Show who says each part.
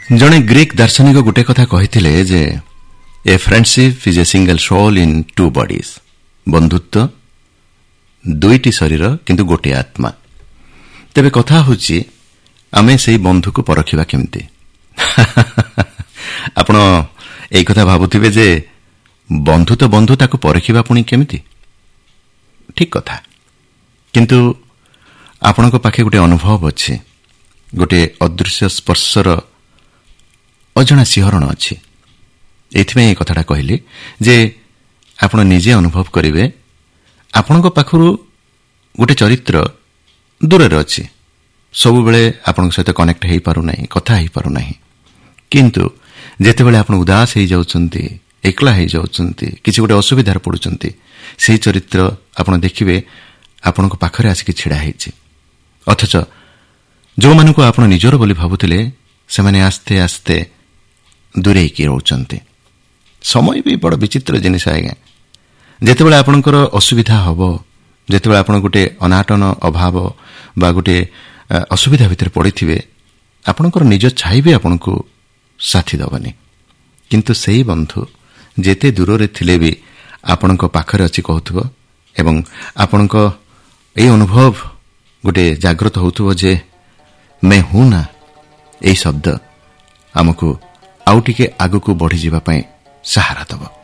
Speaker 1: ଜଣେ ଗ୍ରୀକ୍ ଦାର୍ଶନିକ ଗୋଟେ କଥା କହିଥିଲେ ଯେ ଏ friendship is a single sole in two bodies. ବନ୍ଧୁତ୍ୱ ଦୁଇଟି ଶରୀର କିନ୍ତୁ ଗୋଟିଏ ଆତ୍ମା। ତେବେ କଥା ହେଉଛି ଆମେ ସେହି ବନ୍ଧୁକୁ ପରଖିବା କେମିତି? ଆପଣ ଏଇ କଥା ଭାବୁଥିବେ ଯେ ବନ୍ଧୁ ତ ବନ୍ଧୁ, ତାକୁ ପରଖିବା ପୁଣି କେମିତି? ଠିକ୍ କଥା, କିନ୍ତୁ ଆପଣଙ୍କ ପାଖେ ଗୋଟିଏ ଅନୁଭବ ଅଛି, ଗୋଟିଏ ଅଦୃଶ୍ୟ ସ୍ପର୍ଶର ଅଜଣା ଶିହରଣ ଅଛି। ଏଇଥିପାଇଁ ଏ କଥାଟା କହିଲି ଯେ ଆପଣ ନିଜେ ଅନୁଭବ କରିବେ ଆପଣଙ୍କ ପାଖରୁ ଗୋଟେ ଚରିତ୍ର ଦୂରରେ ଅଛି, ସବୁବେଳେ ଆପଣଙ୍କ ସହିତ କନେକ୍ଟ ହୋଇପାରୁନାହିଁ, କଥା ହୋଇପାରୁନାହିଁ। କିନ୍ତୁ ଯେତେବେଳେ ଆପଣ ଉଦାସ ହୋଇଯାଉଛନ୍ତି, ଏକଲା ହୋଇଯାଉଛନ୍ତି, କିଛି ଗୋଟେ ଅସୁବିଧାରେ ପଡ଼ୁଛନ୍ତି, ସେହି ଚରିତ୍ର ଆପଣ ଦେଖିବେ ଆପଣଙ୍କ ପାଖରେ ଆସିକି ଛିଡ଼ା ହୋଇଛି। ଅଥଚ ଯେଉଁମାନଙ୍କୁ ଆପଣ ନିଜର ବୋଲି ଭାବୁଥିଲେ ସେମାନେ ଆସ୍ତେ ଆସ୍ତେ ଦୂରେଇକି ରହୁଛନ୍ତି। ସମୟ ବି ବଡ଼ ବିଚିତ୍ର ଜିନିଷ ଆଜ୍ଞା। ଯେତେବେଳେ ଆପଣଙ୍କର ଅସୁବିଧା ହେବ, ଯେତେବେଳେ ଆପଣ ଗୋଟେ ଅନାଟନ ଅଭାବ ବା ଗୋଟେ ଅସୁବିଧା ଭିତରେ ପଡ଼ିଥିବେ, ଆପଣଙ୍କର ନିଜ ଛାଇ ବି ଆପଣଙ୍କୁ ସାଥି ଦେବନି। କିନ୍ତୁ ସେହି ବନ୍ଧୁ ଯେତେ ଦୂରରେ ଥିଲେ ବି ଆପଣଙ୍କ ପାଖରେ ଅଛି କହୁଥିବ ଏବଂ ଆପଣଙ୍କ ଏହି ଅନୁଭବ ଗୋଟେ ଜାଗ୍ରତ ହେଉଥିବ ଯେ ମେ ହୁଁ ନା, ଏହି ଶବ୍ଦ ଆମକୁ ଆଉ ଟିକେ ଆଗକୁ ବଢ଼ିଯିବା ପାଇଁ ସାହାରା ଦେବ।